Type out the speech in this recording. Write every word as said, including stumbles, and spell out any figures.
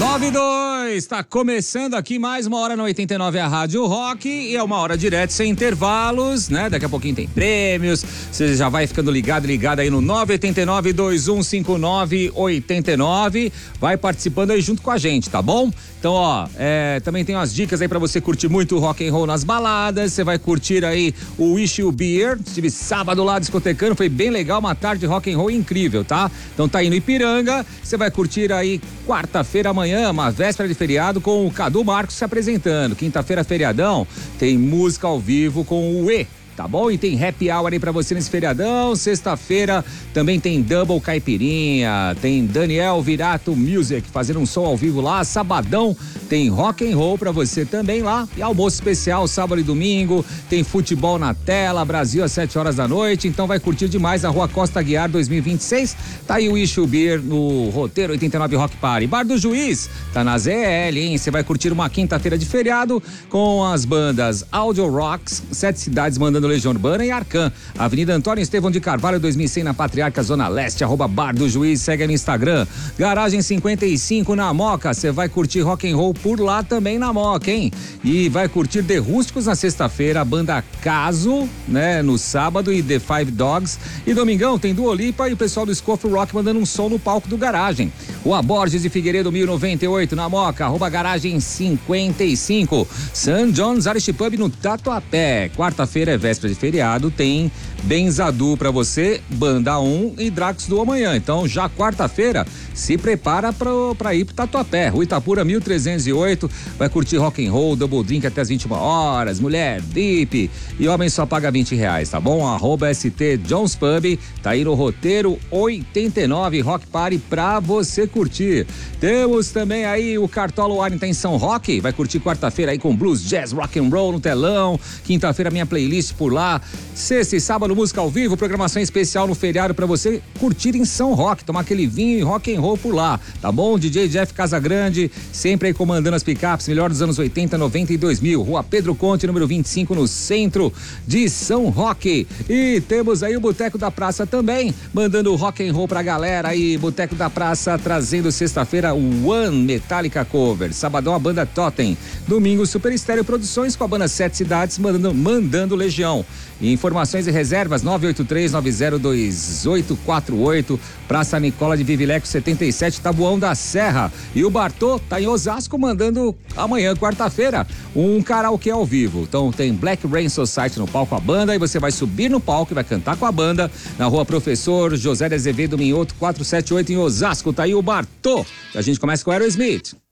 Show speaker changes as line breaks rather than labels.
nove e dois, tá começando aqui mais uma hora no oitenta e nove a Rádio Rock e é uma hora direto sem intervalos, né? Daqui a pouquinho tem prêmios, você já vai ficando ligado, ligado aí no nove oito nove, dois um cinco nove, oito nove, vai participando aí junto com a gente, tá bom? Então, ó, é, também tem umas dicas aí pra você curtir muito rock and roll nas baladas, você vai curtir aí o Wish You Beer, estive sábado lá discotecando, foi bem legal, uma tarde de rock and roll incrível, tá? Então tá aí no Ipiranga, você vai curtir aí quarta-feira amanhã, uma véspera de feriado com o Cadu Marcos se apresentando, quinta-feira feriadão, tem música ao vivo com o E. Tá bom? E tem happy hour aí pra você nesse feriadão. Sexta-feira também tem Double Caipirinha, tem Daniel Virato Music fazendo um som ao vivo lá. Sabadão tem rock and roll pra você também lá. E almoço especial sábado e domingo. Tem futebol na tela, Brasil às sete horas da noite. Então vai curtir demais a Rua Costa Guiar dois mil e vinte e seis. Tá aí o Wish You Beer no roteiro oitenta e nove Rock Party. Bar do Juiz tá na Z L, hein? Você vai curtir uma quinta-feira de feriado com as bandas Audio Rocks, Sete Cidades mandando Legião Urbana e Arcan. Avenida Antônio Estevão de Carvalho, dois mil e cem na Patriarca, Zona Leste, arroba Bar do Juiz, segue aí no Instagram. Garagem cinquenta e cinco na Moca, você vai curtir rock and roll por lá também na Moca, hein? E vai curtir The Rústicos na sexta-feira, a banda Caso, né, no sábado e The Five Dogs. E domingão tem Dua Lipa e o pessoal do Scoff Rock mandando um som no palco do Garagem. O Aborges de Figueiredo mil e noventa e oito na Moca, arroba Garagem cinquenta e cinco. San John's Irish Pub no Tatuapé. Quarta-feira é véspera de feriado, tem Benzadu pra você, Banda um e Drax do Amanhã. Então já quarta-feira se prepara pra, pra ir pro Tatuapé. Rua Itapura mil trezentos e oito, vai curtir rock and roll, double drink até as vinte e uma horas, mulher, dip e homem só paga vinte reais, tá bom? Arroba S T Jones Pub, tá aí no roteiro oitenta e nove Rock Party pra você curtir. Temos também aí o Cartola Wine tá em São Roque, vai curtir quarta-feira aí com blues, jazz, rock and roll no telão. Quinta-feira minha playlist por lá. Sexta e sábado música ao vivo, programação especial no feriado pra você curtir em São Roque, tomar aquele vinho e rock and roll por lá, tá bom? D J Jeff Casagrande, sempre aí comandando as picapes, melhor dos anos oitenta, noventa e dois mil. Rua Pedro Conte, número vinte e cinco, no centro de São Roque. E temos aí o Boteco da Praça também, mandando rock and roll pra galera aí. Boteco da Praça trazendo sexta-feira o One Metallica Cover, sabadão a banda Totem, domingo Super Estéreo Produções com a banda Sete Cidades mandando, mandando Legião. E informações e reservas nove oito três, nove zero dois oito quatro oito, Praça Nicola de Vivileco setenta e sete, Tabuão da Serra. E o Bartô tá em Osasco mandando amanhã, quarta-feira, um karaokê ao vivo. Então tem Black Rain Society no palco, a banda, e você vai subir no palco e vai cantar com a banda na Rua Professor José de Azevedo Minhoto quatrocentos e setenta e oito em Osasco. Tá aí o Bartô. A gente começa com Aerosmith.